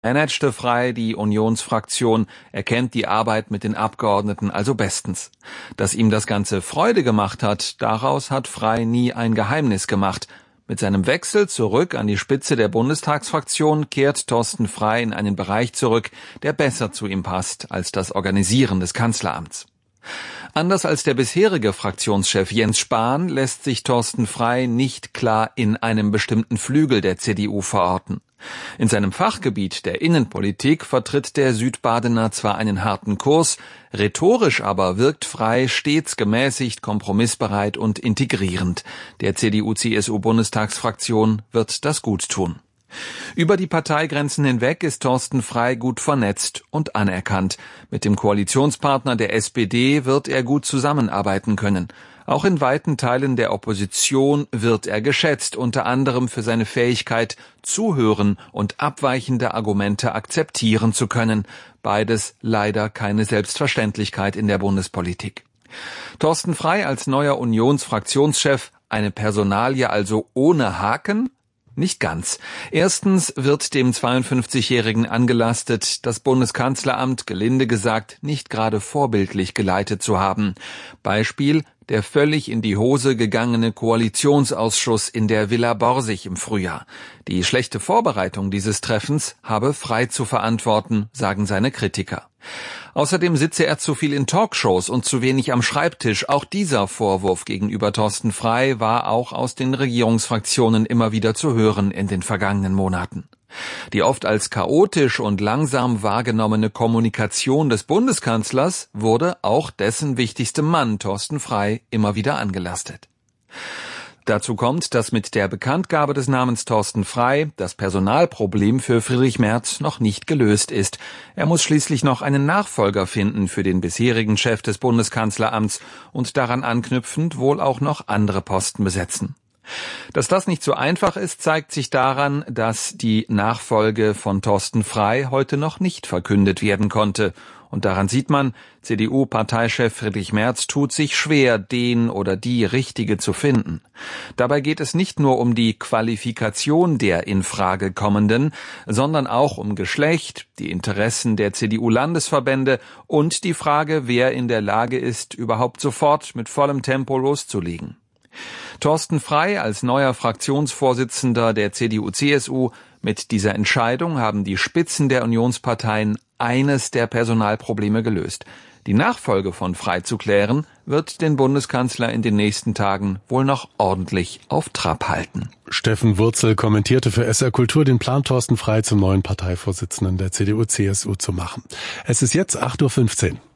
managte Frey die Unionsfraktion, er kennt die Arbeit mit den Abgeordneten also bestens. Dass ihm das Ganze Freude gemacht hat, daraus hat Frey nie ein Geheimnis gemacht. Mit seinem Wechsel zurück an die Spitze der Bundestagsfraktion kehrt Thorsten Frey in einen Bereich zurück, der besser zu ihm passt als das Organisieren des Kanzleramts. Anders als der bisherige Fraktionschef Jens Spahn lässt sich Thorsten Frey nicht klar in einem bestimmten Flügel der CDU verorten. In seinem Fachgebiet der Innenpolitik vertritt der Südbadener zwar einen harten Kurs, rhetorisch aber wirkt Frey stets gemäßigt, kompromissbereit und integrierend. Der CDU-CSU-Bundestagsfraktion wird das gut tun. Über die Parteigrenzen hinweg ist Thorsten Frey gut vernetzt und anerkannt. Mit dem Koalitionspartner der SPD wird er gut zusammenarbeiten können. Auch in weiten Teilen der Opposition wird er geschätzt, unter anderem für seine Fähigkeit, zuhören und abweichende Argumente akzeptieren zu können. Beides leider keine Selbstverständlichkeit in der Bundespolitik. Thorsten Frey als neuer Unionsfraktionschef, eine Personalie also ohne Haken? Nicht ganz. Erstens wird dem 52-Jährigen angelastet, das Bundeskanzleramt, gelinde gesagt, nicht gerade vorbildlich geleitet zu haben. Beispiel: der völlig in die Hose gegangene Koalitionsausschuss in der Villa Borsig im Frühjahr. Die schlechte Vorbereitung dieses Treffens habe Frey zu verantworten, sagen seine Kritiker. Außerdem sitze er zu viel in Talkshows und zu wenig am Schreibtisch. Auch dieser Vorwurf gegenüber Thorsten Frey war auch aus den Regierungsfraktionen immer wieder zu hören in den vergangenen Monaten. Die oft als chaotisch und langsam wahrgenommene Kommunikation des Bundeskanzlers wurde auch dessen wichtigstem Mann, Thorsten Frey, immer wieder angelastet. Dazu kommt, dass mit der Bekanntgabe des Namens Thorsten Frey das Personalproblem für Friedrich Merz noch nicht gelöst ist. Er muss schließlich noch einen Nachfolger finden für den bisherigen Chef des Bundeskanzleramts und daran anknüpfend wohl auch noch andere Posten besetzen. Dass das nicht so einfach ist, zeigt sich daran, dass die Nachfolge von Thorsten Frey heute noch nicht verkündet werden konnte. Und daran sieht man, CDU-Parteichef Friedrich Merz tut sich schwer, den oder die Richtige zu finden. Dabei geht es nicht nur um die Qualifikation der in Frage kommenden, sondern auch um Geschlecht, die Interessen der CDU-Landesverbände und die Frage, wer in der Lage ist, überhaupt sofort mit vollem Tempo loszulegen. Thorsten Frey als neuer Fraktionsvorsitzender der CDU-CSU. Mit dieser Entscheidung haben die Spitzen der Unionsparteien eines der Personalprobleme gelöst. Die Nachfolge von Frey zu klären, wird den Bundeskanzler in den nächsten Tagen wohl noch ordentlich auf Trab halten. Steffen Wurzel kommentierte für SR Kultur den Plan, Thorsten Frey zum neuen Parteivorsitzenden der CDU-CSU zu machen. Es ist jetzt 8:15 Uhr.